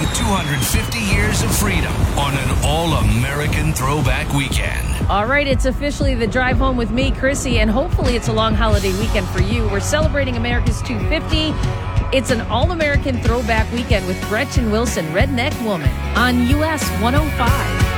250 years of freedom on an all-American throwback weekend. All right, it's officially the drive home with me, Chrissy, and hopefully it's a long holiday weekend for you. We're celebrating America's 250. It's an all-American throwback weekend with Gretchen Wilson, Redneck Woman, on US 105.